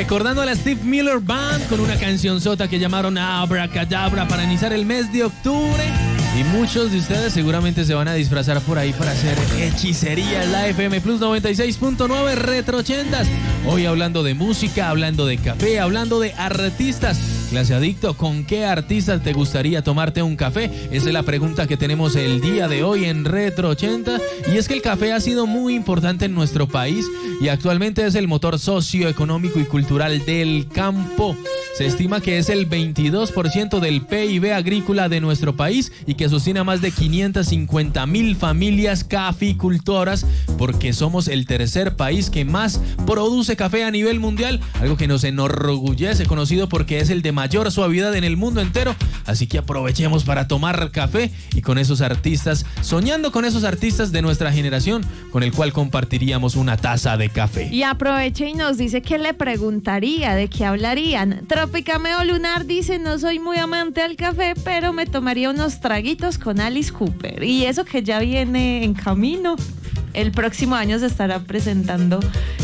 Recordando a la Steve Miller Band con una cancionzota que llamaron Abracadabra para iniciar el mes de octubre. Y muchos de ustedes seguramente se van a disfrazar por ahí para hacer hechicería en la FM Plus 96.9 Retro 80s. Hoy hablando de música, hablando de café, hablando de artistas. Clase Adicto, ¿con qué artista te gustaría tomarte un café? Esa es la pregunta que tenemos el día de hoy en Retro 80. Y es que el café ha sido muy importante en nuestro país y actualmente es el motor socioeconómico y cultural del campo. Se estima que es el 22% del PIB agrícola de nuestro país y que sostiene a más de 550,000 familias caficultoras, porque somos el tercer país que más produce café a nivel mundial, algo que nos enorgullece, conocido porque es el de mayor suavidad en el mundo entero. Así que aprovechemos para tomar café y con esos artistas, soñando con esos artistas de nuestra generación, con el cual compartiríamos una taza de café. Y aproveche y nos dice qué le preguntaría, de qué hablarían. Tropicameo Lunar dice: no soy muy amante al café, pero me tomaría unos traguitos con Alice Cooper. Y eso que ya viene en camino. El próximo año se estará presentando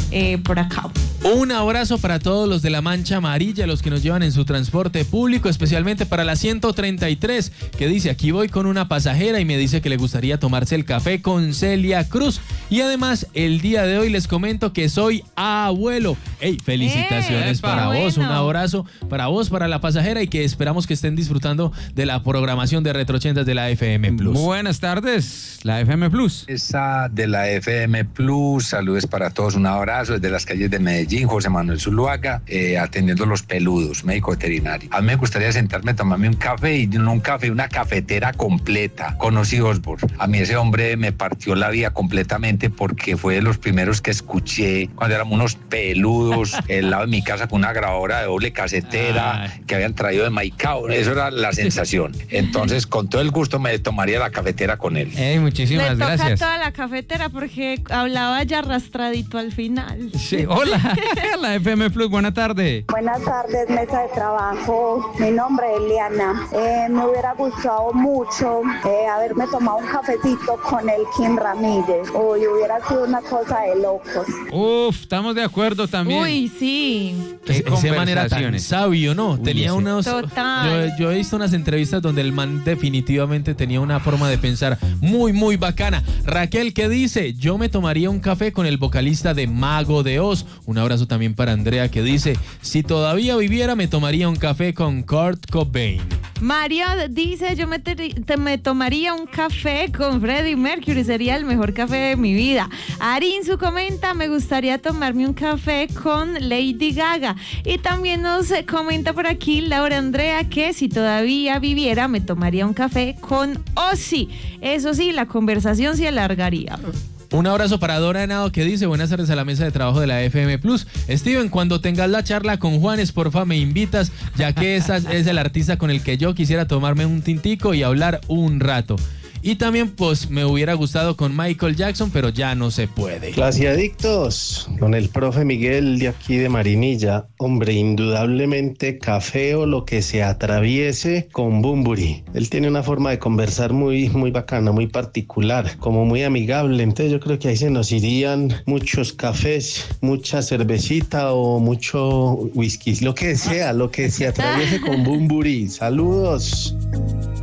por acá. Un abrazo para todos los de la Mancha Amarilla, los que nos llevan en su transporte público, especialmente para la 133, que dice: aquí voy con una pasajera y me dice que le gustaría tomarse el café con Celia Cruz. Y además, el día de hoy les comento que soy abuelo. ¡Ey! Felicitaciones para vos, un abrazo para vos, para la pasajera, y que esperamos que estén disfrutando de la programación de Retro 80 de la FM Plus. Buenas tardes, la FM Plus. Esa de la FM Plus, saludos para todos, un abrazo desde las calles de Medellín, José Manuel Zuluaga, atendiendo los peludos, médico veterinario. A mí me gustaría sentarme a tomarme un café, y no un café, una cafetera completa con Ozzy Osbourne. A mí ese hombre me partió la vida completamente porque fue de los primeros que escuché cuando éramos unos peludos, al lado de mi casa con una grabadora de doble casetera que habían traído de Maicao. Eso era la sensación. Entonces, con todo el gusto me tomaría la cafetera con él. Muchísimas gracias. Le toca toda la cafetera porque hablaba ya arrastradito al final. Sí, hola, la FM Plus, buena tarde. Buenas tardes, mesa de trabajo. Mi nombre es Eliana. Me hubiera gustado mucho haberme tomado un cafecito con el Kim Ramírez. Uy, hubiera sido una cosa de locos. Uf, estamos de acuerdo también. Uy, sí. Ese man era tan sabio, ¿no? Uy, tenía sí. unos... Total. Yo he visto unas entrevistas donde el man definitivamente tenía una forma de pensar muy, muy bacana. Raquel, ¿qué dice? Yo me tomaría un café con el vocalista de Mago de Oz. Un abrazo también para Andrea, que dice: si todavía viviera, me tomaría un café con Kurt Cobain. Mario dice: yo me tomaría un café con Freddie Mercury, sería el mejor café de mi vida. Arinzu comenta: me gustaría tomarme un café con Lady Gaga. Y también nos comenta por aquí Laura Andrea que si todavía viviera, me tomaría un café con Ozzy. Eso sí, la conversación se alargaría. Un abrazo para Dora Henao, que dice: buenas tardes a la mesa de trabajo de la FM Plus. Steven, cuando tengas la charla con Juanes, porfa me invitas, ya que ese es el artista con el que yo quisiera tomarme un tintico y hablar un rato. Y también pues me hubiera gustado con Michael Jackson, pero ya no se puede. Clase Adictos, con el profe Miguel de aquí de Marinilla. Hombre, indudablemente café o lo que se atraviese con Bunbury. Él tiene una forma de conversar muy, muy bacana, muy particular, como muy amigable. Entonces yo creo que ahí se nos irían muchos cafés, mucha cervecita o mucho whisky, lo que sea, lo que se atraviese con Bunbury. Saludos.